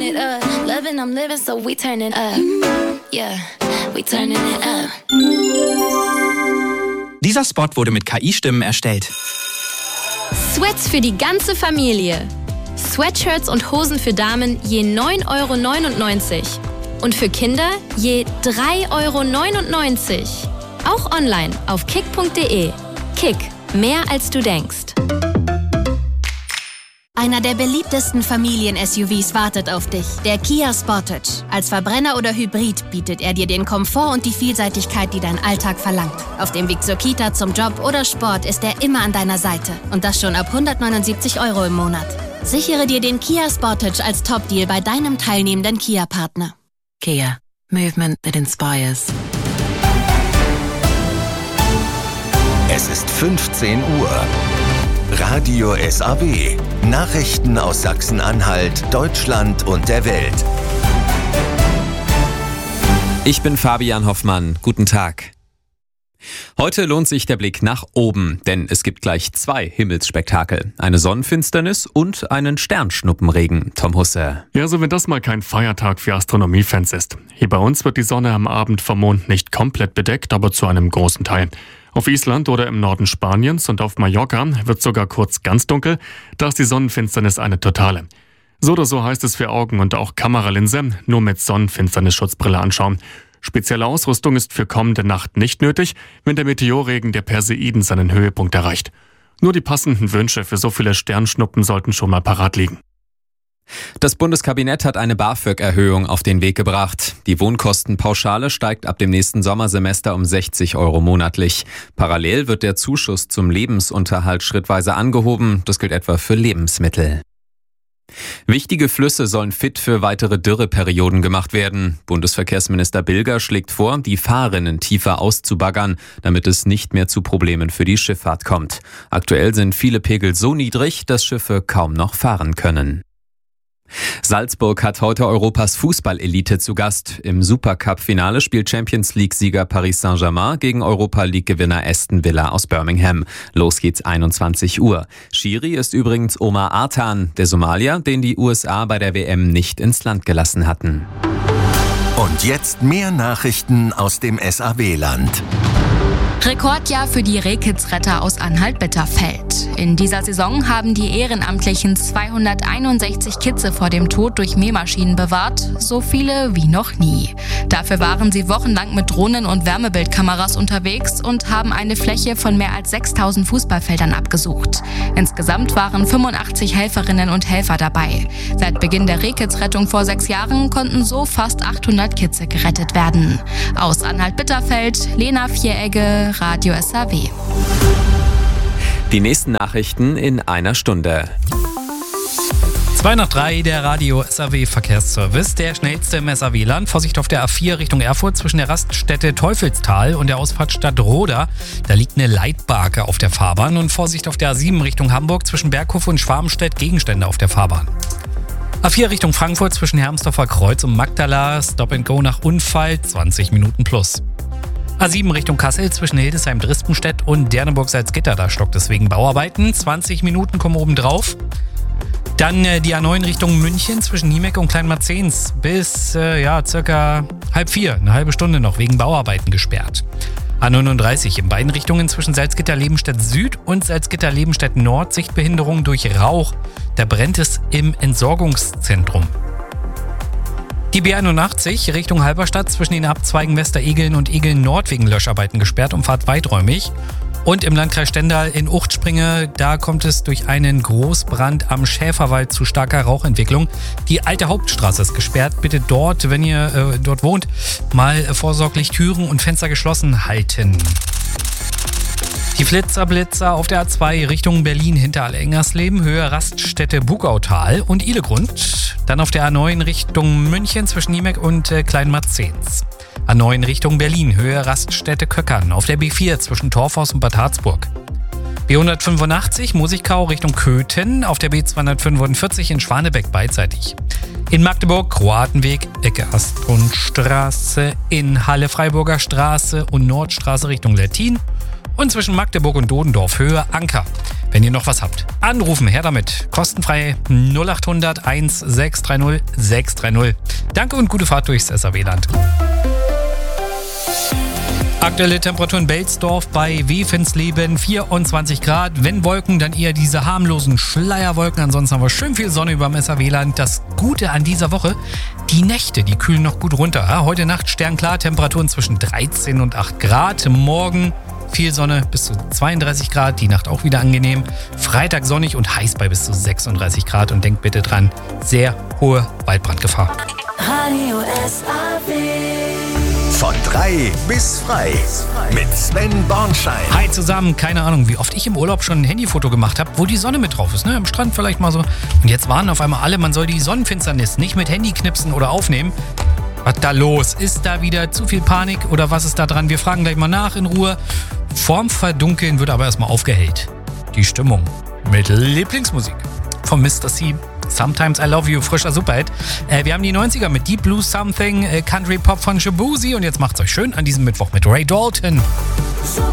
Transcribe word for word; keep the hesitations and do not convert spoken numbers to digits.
it up. Loving, I'm living, so we turning up. Yeah, we turning it up. Dieser Spot wurde mit K I-Stimmen erstellt. Sweats für die ganze Familie. Sweatshirts und Hosen für Damen je neun Euro neunundneunzig. Und für Kinder je drei Euro neunundneunzig. Auch online auf kick punkt de. Kick, mehr als du denkst. Einer der beliebtesten Familien-S U Vs wartet auf dich, der Kia Sportage. Als Verbrenner oder Hybrid bietet er dir den Komfort und die Vielseitigkeit, die dein Alltag verlangt. Auf dem Weg zur Kita, zum Job oder Sport ist er immer an deiner Seite. Und das schon ab hundertneunundsiebzig Euro im Monat. Sichere dir den Kia Sportage als Top-Deal bei deinem teilnehmenden Kia-Partner. Kia. Movement that inspires. Es ist fünfzehn Uhr. Radio S A W. Nachrichten aus Sachsen-Anhalt, Deutschland und der Welt. Ich bin Fabian Hoffmann. Guten Tag. Heute lohnt sich der Blick nach oben, denn es gibt gleich zwei Himmelsspektakel. Eine Sonnenfinsternis und einen Sternschnuppenregen. Tom Husse. Ja, so wenn das mal kein Feiertag für Astronomiefans ist. Hier bei uns wird die Sonne am Abend vom Mond nicht komplett bedeckt, aber zu einem großen Teil. Auf Island oder im Norden Spaniens und auf Mallorca wird sogar kurz ganz dunkel, da ist die Sonnenfinsternis eine totale. So oder so heißt es für Augen und auch Kameralinse, nur mit Sonnenfinsternisschutzbrille anschauen. Spezielle Ausrüstung ist für kommende Nacht nicht nötig, wenn der Meteorregen der Perseiden seinen Höhepunkt erreicht. Nur die passenden Wünsche für so viele Sternschnuppen sollten schon mal parat liegen. Das Bundeskabinett hat eine BAföG-Erhöhung auf den Weg gebracht. Die Wohnkostenpauschale steigt ab dem nächsten Sommersemester um sechzig Euro monatlich. Parallel wird der Zuschuss zum Lebensunterhalt schrittweise angehoben. Das gilt etwa für Lebensmittel. Wichtige Flüsse sollen fit für weitere Dürreperioden gemacht werden. Bundesverkehrsminister Bilger schlägt vor, die Fahrrinnen tiefer auszubaggern, damit es nicht mehr zu Problemen für die Schifffahrt kommt. Aktuell sind viele Pegel so niedrig, dass Schiffe kaum noch fahren können. Salzburg hat heute Europas Fußballelite zu Gast. Im Supercup-Finale spielt Champions-League-Sieger Paris Saint-Germain gegen Europa-League-Gewinner Aston Villa aus Birmingham. Los geht's einundzwanzig Uhr. Schiri ist übrigens Omar Artan, der Somalier, den die U S A bei der W M nicht ins Land gelassen hatten. Und jetzt mehr Nachrichten aus dem S A W-Land. Rekordjahr für die Rehkitzretter aus Anhalt-Bitterfeld. In dieser Saison haben die Ehrenamtlichen zweihunderteinundsechzig Kitze vor dem Tod durch Mähmaschinen bewahrt, so viele wie noch nie. Dafür waren sie wochenlang mit Drohnen und Wärmebildkameras unterwegs und haben eine Fläche von mehr als sechstausend Fußballfeldern abgesucht. Insgesamt waren fünfundachtzig Helferinnen und Helfer dabei. Seit Beginn der Rehkitzrettung vor sechs Jahren konnten so fast achthundert Kitze gerettet werden. Aus Anhalt-Bitterfeld, Lena Vieregge, Radio S A W. Die nächsten Nachrichten in einer Stunde. zwei nach drei, der Radio S A W Verkehrsservice, der schnellste im S A W-Land. Vorsicht auf der A vier Richtung Erfurt zwischen der Raststätte Teufelstal und der Ausfahrtsstadt Roda. Da liegt eine Leitbarke auf der Fahrbahn. Und Vorsicht auf der A sieben Richtung Hamburg zwischen Berghof und Schwarmstedt, Gegenstände auf der Fahrbahn. A vier Richtung Frankfurt zwischen Hermsdorfer Kreuz und Magdala, Stop and Go nach Unfall, zwanzig Minuten plus. A sieben Richtung Kassel zwischen Hildesheim-Drispenstedt und Derneburg-Salzgitter, da stockt es wegen Bauarbeiten. zwanzig Minuten kommen oben drauf. Dann äh, die A neun Richtung München zwischen Niemek und Kleinmarzens bis äh, ja, circa halb vier, eine halbe Stunde noch, wegen Bauarbeiten gesperrt. A neununddreißig in beiden Richtungen zwischen Salzgitter-Lebenstedt Süd und Salzgitter-Lebenstedt Nord, Sichtbehinderung durch Rauch. Da brennt es im Entsorgungszentrum. Die B einundachtzig Richtung Halberstadt zwischen den Abzweigen Westeregeln und Egeln Nord wegen Löscharbeiten gesperrt und fahrt weiträumig. Und im Landkreis Stendal in Uchtspringe, da kommt es durch einen Großbrand am Schäferwald zu starker Rauchentwicklung. Die alte Hauptstraße ist gesperrt. Bitte dort, wenn ihr äh, dort wohnt, mal vorsorglich Türen und Fenster geschlossen halten. Die Flitzerblitzer auf der A zwei Richtung Berlin hinter Engersleben, Höhe Raststätte Bugautal und Ihlegrund. Dann auf der A neun Richtung München zwischen Niemek und äh, Kleinmarzens. A neun Richtung Berlin, Höhe Raststätte Köckern. Auf der B vier zwischen Torfhaus und Bad Harzburg. B hundertfünfundachtzig Musikau Richtung Köthen. Auf der B zweihundertfünfundvierzig in Schwanebeck beidseitig. In Magdeburg Kroatenweg, Ecke Astrundstraße. In Halle Freiburger Straße und Nordstraße Richtung Lettin. Und zwischen Magdeburg und Dodendorf Höhe Anker. Wenn ihr noch was habt, anrufen, her damit. Kostenfrei null acht hundert eins sechs drei null sechs drei null. Danke und gute Fahrt durchs S A W-Land. Aktuelle Temperatur in Belsdorf bei Wefensleben vierundzwanzig Grad. Wenn Wolken, dann eher diese harmlosen Schleierwolken. Ansonsten haben wir schön viel Sonne über dem S A W-Land. Das Gute an dieser Woche, die Nächte, die kühlen noch gut runter. Ja, heute Nacht sternklar, Temperaturen zwischen dreizehn und acht Grad. Morgen viel Sonne bis zu zweiunddreißig Grad, die Nacht auch wieder angenehm. Freitag sonnig und heiß bei bis zu sechsunddreißig Grad. Und denkt bitte dran, sehr hohe Waldbrandgefahr. Radio S A W. Von drei bis frei. Mit Sven Bornschein. Hi zusammen, keine Ahnung, wie oft ich im Urlaub schon ein Handyfoto gemacht habe, wo die Sonne mit drauf ist, ne? Am Strand vielleicht mal so. Und jetzt warnen auf einmal alle, man soll die Sonnenfinsternis nicht mit Handy knipsen oder aufnehmen. Was da los? Ist da wieder zu viel Panik oder was ist da dran? Wir fragen gleich mal nach in Ruhe. Vorm Verdunkeln wird aber erstmal aufgehellt. Die Stimmung mit Lieblingsmusik von Mister C. Sometimes I Love You, frischer Superhit. Äh, wir haben die neunziger mit Deep Blue Something, äh, Country Pop von Shabuzi und jetzt macht's euch schön an diesem Mittwoch mit Ray Dalton.